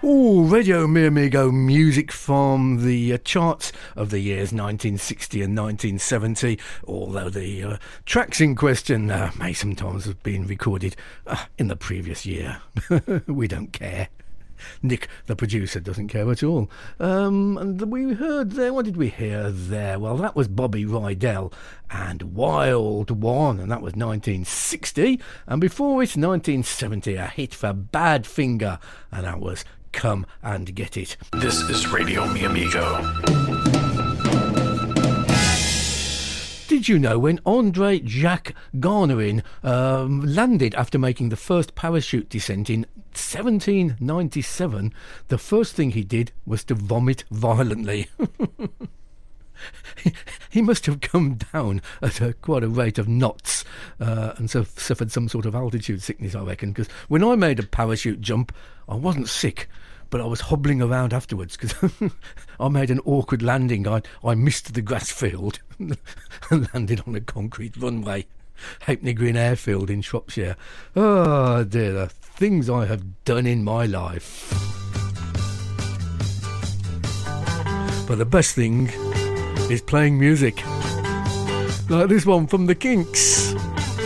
Oh, Radio Mi Amigo music from the charts of the years 1960 and 1970, although the tracks in question may sometimes have been recorded in the previous year. We don't care. Nick, the producer, doesn't care at all. And we heard there, what did we hear there? Well, that was Bobby Rydell and Wild One, and that was 1960. And before it, 1970, a hit for Badfinger, and that was Come and Get It. This is Radio Mi Amigo. Did you know when Andre Jacques Garnerin landed after making the first parachute descent in 1797, the first thing he did was to vomit violently? He must have come down at quite a rate of knots and so suffered some sort of altitude sickness, I reckon, because when I made a parachute jump, I wasn't sick, but I was hobbling around afterwards because I made an awkward landing. I missed the grass field and landed on a concrete runway. Hackney Green Airfield in Shropshire. Oh dear, the things I have done in my life. But the best thing is playing music. Like this one from the Kinks.